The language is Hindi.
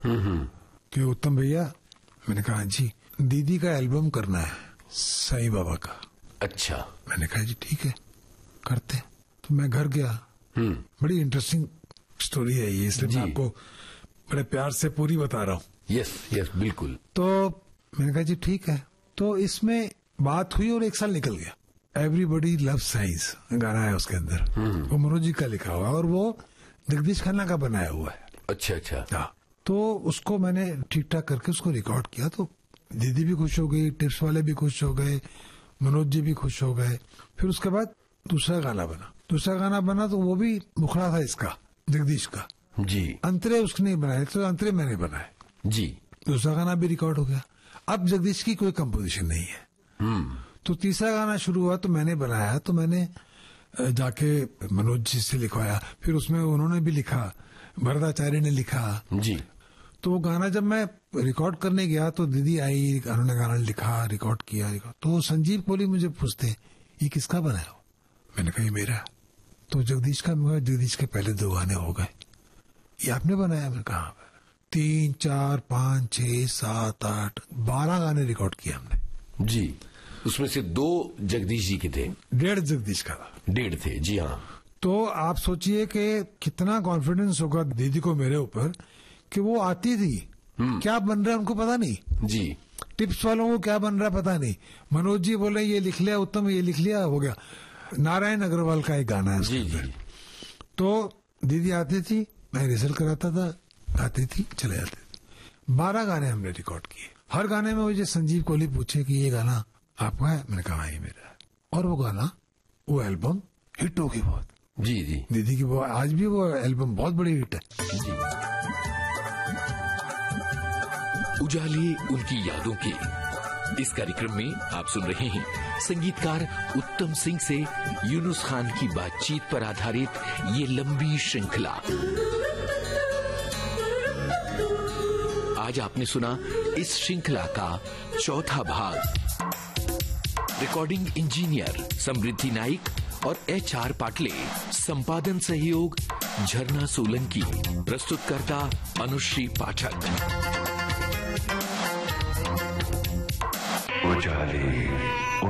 कि उत्तम भैया, मैंने कहा जी, दीदी का एल्बम करना है साईं बाबा का। अच्छा। मैंने कहा जी ठीक है, करते हैं। तो मैं घर गया। बड़ी इंटरेस्टिंग स्टोरी है ये, इसलिए मैं आपको बड़े प्यार से पूरी बता रहा हूँ। यस यस, बिल्कुल। तो मैंने कहा जी ठीक है। तो इसमें बात हुई और 1 साल निकल गया। एवरीबॉडी लव साइंस गाना है उसके अंदर, वो मनोज जी का लिखा हुआ है और वो जगदीश खन्ना का बनाया हुआ है। अच्छा अच्छा। हाँ, तो उसको मैंने ठीक ठाक करके उसको रिकॉर्ड किया। तो दीदी भी खुश हो गई, टिप्स वाले भी खुश हो गए, मनोज जी भी खुश हो गए। फिर उसके बाद दूसरा गाना बना तो वो भी मुखड़ा था इसका, जगदीश का जी। अंतरे उसने बनाए, तो अंतरे मैंने बनाए जी। दूसरा गाना भी रिकॉर्ड हो गया। अब जगदीश की कोई कंपोजिशन नहीं है। तो तीसरा गाना शुरू हुआ तो मैंने बनाया। तो मैंने जाके मनोज जी से लिखवाया, फिर उसमें उन्होंने भी लिखा, भरताचार्य ने लिखा जी। तो वो गाना जब मैं रिकॉर्ड करने गया तो दीदी आई, उन्होंने गाना लिखा, रिकॉर्ड किया। तो संजीव कोहली मुझे पूछते, ये किसका बनाया हो? मैंने कहा ये मेरा। तो जगदीश का, जगदीश के पहले 2 गाने हो गए, ये आपने बनाया? मैंने कहा 3, 4, 5, 6, 7, 8, 12 गाने रिकॉर्ड किए हमने जी। उसमें से 2 जगदीश जी के थे, 1.5 जगदीश का था, 1.5 थे। जी हाँ। तो आप सोचिए कि कितना कॉन्फिडेंस होगा दीदी को मेरे ऊपर कि वो आती थी, क्या बन रहा है उनको पता नहीं जी। टिप्स वालों को क्या बन रहा है पता नहीं। मनोज जी बोले ये लिख लिया, उत्तम ये लिख लिया, हो गया। नारायण अग्रवाल का एक गाना है जी जी। तो दीदी आती थी, मैं रिहर्सल कराता था, गाती थी, चले जाते थे। 12 गाने हमने रिकॉर्ड किए। हर गाने में मुझे संजीव कोहली पूछे कि ये गाना आपका है? मैंने कहा ये मेरा है। और वो गाना, वो एल्बम हिट होगी बहुत। जी जी। दीदी की वो आज भी वो एल्बम बहुत बड़ी हिट है। जी। उजाले उनकी यादों के इस कार्यक्रम में आप सुन रहे हैं संगीतकार उत्तम सिंह से यूनुस खान की बातचीत पर आधारित ये लंबी श्रृंखला। आज आपने सुना इस श्रृंखला का 4था भाग। रिकॉर्डिंग इंजीनियर समृद्धि नाइक और HR पाटले, संपादन सहयोग झरना सोलंकी, प्रस्तुतकर्ता अनुश्री पाठक। उजाले।